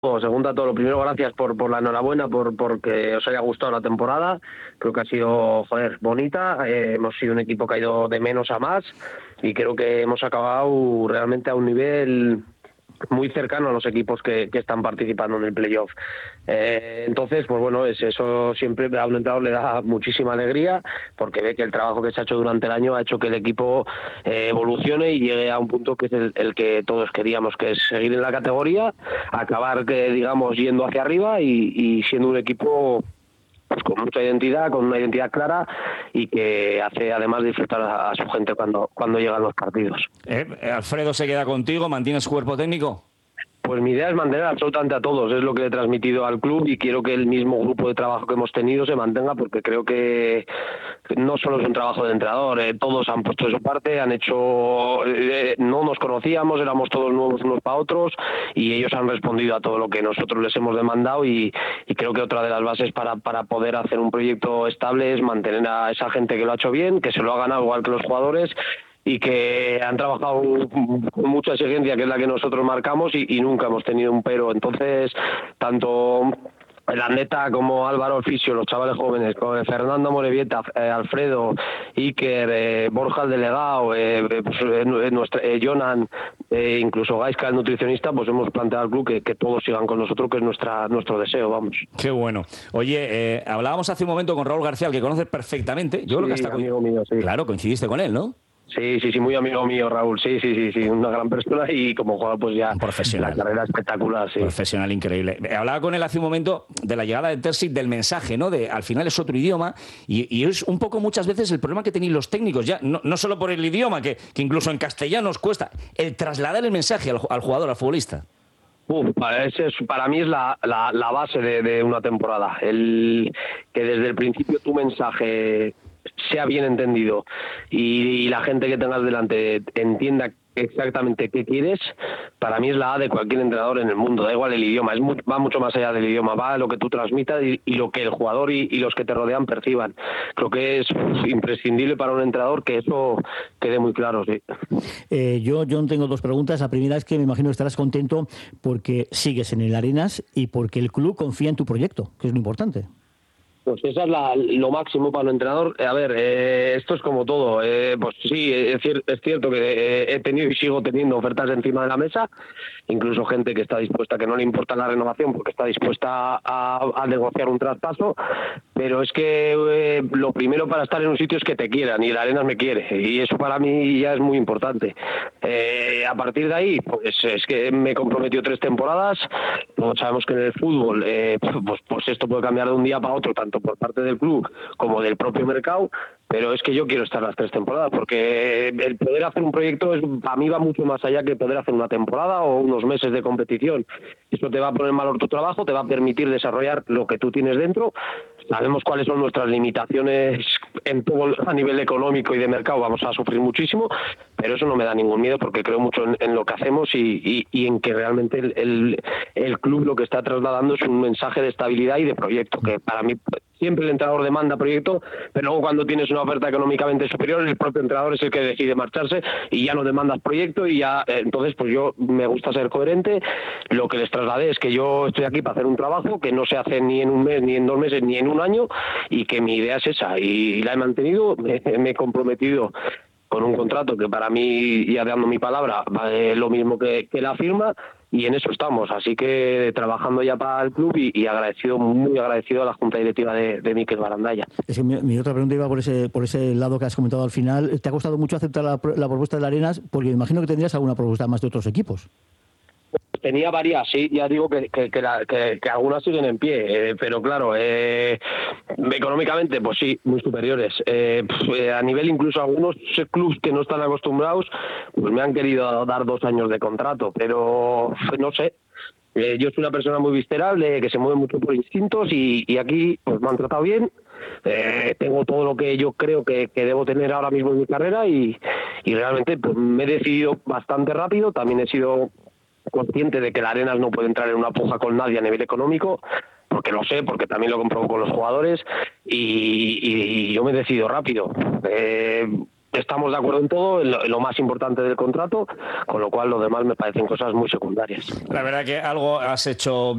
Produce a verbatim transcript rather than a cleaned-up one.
Bueno, segunda todo, lo primero, gracias por, por la enhorabuena, por porque os haya gustado la temporada. Creo que ha sido, joder, bonita. Eh, hemos sido un equipo que ha ido de menos a más y creo que hemos acabado realmente a un nivel muy cercano a los equipos que, que están participando en el playoff. Eh, entonces, pues bueno, es eso siempre a un entrenador le da muchísima alegría porque ve que el trabajo que se ha hecho durante el año ha hecho que el equipo eh, evolucione y llegue a un punto que es el, el que todos queríamos, que es seguir en la categoría, acabar, que digamos, yendo hacia arriba y, y siendo un equipo pues con mucha identidad, con una identidad clara y que hace además disfrutar a, a su gente cuando, cuando llegan los partidos. Eh, Alfredo se queda contigo, ¿mantienes cuerpo técnico? Pues mi idea es mantener absolutamente a todos, es lo que he transmitido al club y quiero que el mismo grupo de trabajo que hemos tenido se mantenga porque creo que no solo es un trabajo de entrenador, eh, todos han puesto de su parte, han hecho, eh, no nos conocíamos, éramos todos nuevos unos para otros y ellos han respondido a todo lo que nosotros les hemos demandado y, y creo que otra de las bases para, para poder hacer un proyecto estable es mantener a esa gente que lo ha hecho bien, que se lo ha ganado igual que los jugadores y que han trabajado con mucha exigencia, que es la que nosotros marcamos, y, y nunca hemos tenido un pero. Entonces, tanto el Andeta como Álvaro Oficio, los chavales jóvenes, como Fernando Morevieta, eh, Alfredo, Iker, eh, Borja el delegado, eh, pues, eh, nuestra, eh, Jonan, eh, incluso Gaisca, el nutricionista, pues hemos planteado al club que, que todos sigan con nosotros, que es nuestra nuestro deseo, vamos. Qué bueno. Oye, eh, hablábamos hace un momento con Raúl García, al que conoces perfectamente. Yo sí, creo que hasta amigo mío, sí. Claro, coincidiste con él, ¿no? Sí, sí, sí, muy amigo mío, Raúl. Sí, sí, sí, sí, una gran persona y como jugador, pues ya. Un profesional. La carrera espectacular, sí. Profesional increíble. Hablaba con él hace un momento de la llegada de Terzic, del mensaje, ¿no? De al final es otro idioma y, y es un poco muchas veces el problema que tenéis los técnicos, ya no, no solo por el idioma, que, que incluso en castellano os cuesta, el trasladar el mensaje al, al jugador, al futbolista. Uf, para, ese es, para mí es la, la, la base de, de una temporada. El que desde el principio tu mensaje sea bien entendido y, y la gente que tengas delante entienda exactamente qué quieres, para mí es la A de cualquier entrenador en el mundo, da igual el idioma, es muy, va mucho más allá del idioma, va a lo que tú transmitas y, y lo que el jugador y, y los que te rodean perciban. Creo que es uf, imprescindible para un entrenador que eso quede muy claro, sí. Eh, yo, John, tengo dos preguntas. La primera es que me imagino que estarás contento porque sigues en el Arenas y porque el club confía en tu proyecto, que es lo importante. Pues esa es la, lo máximo para un entrenador. A ver, eh, esto es como todo. Eh, pues sí, es, cier- es cierto que eh, he tenido y sigo teniendo ofertas encima de la mesa, incluso gente que está dispuesta, que no le importa la renovación porque está dispuesta a, a negociar un traspaso, pero es que eh, lo primero para estar en un sitio es que te quieran y el Arenas me quiere y eso para mí ya es muy importante. Eh, a partir de ahí, pues es que me he comprometido tres temporadas, luego sabemos que en el fútbol eh, pues, pues esto puede cambiar de un día para otro, tanto por parte del club como del propio mercado, pero es que yo quiero estar las tres temporadas, porque el poder hacer un proyecto es, para mí va mucho más allá que poder hacer una temporada o unos meses de competición. Eso te va a poner en valor tu trabajo, te va a permitir desarrollar lo que tú tienes dentro. Sabemos cuáles son nuestras limitaciones en todo a nivel económico y de mercado, vamos a sufrir muchísimo, pero eso no me da ningún miedo porque creo mucho en, en lo que hacemos y, y, y en que realmente el, el, el club lo que está trasladando es un mensaje de estabilidad y de proyecto, que para mí siempre el entrenador demanda proyecto, pero luego cuando tienes una oferta económicamente superior, el propio entrenador es el que decide marcharse y ya no demandas proyecto y ya, eh, entonces pues yo me gusta ser coherente. Lo que les trasladé es que yo estoy aquí para hacer un trabajo que no se hace ni en un mes, ni en dos meses, ni en un año y que mi idea es esa y la he mantenido, me, me he comprometido con un contrato que para mí, ya dando mi palabra, vale lo mismo que, que la firma y en eso estamos, así que trabajando ya para el club y, y agradecido, muy agradecido a la Junta Directiva de, de Mikel Barandalla. Es que mi, mi otra pregunta iba por ese por ese lado que has comentado al final. ¿Te ha costado mucho aceptar la, la propuesta de la Arenas? Porque me imagino que tendrías alguna propuesta más de otros equipos. Tenía varias, sí, ya digo que, que, que, la, que, que algunas siguen en pie, eh, pero claro, eh, económicamente, pues sí, muy superiores. Eh, pues, a nivel incluso algunos clubes que no están acostumbrados, pues me han querido dar dos años de contrato, pero no sé. Eh, yo soy una persona muy visceral, que se mueve mucho por instintos y, y aquí pues me han tratado bien. Eh, tengo todo lo que yo creo que, que debo tener ahora mismo en mi carrera y, y realmente pues, me he decidido bastante rápido. También he sido consciente de que la Arenas no puede entrar en una puja con nadie a nivel económico, porque lo sé, porque también lo compruebo con los jugadores y, y, y yo me he decidido rápido. Eh, estamos de acuerdo en todo, en lo, en lo más importante del contrato, con lo cual lo demás me parecen cosas muy secundarias. La verdad que algo has hecho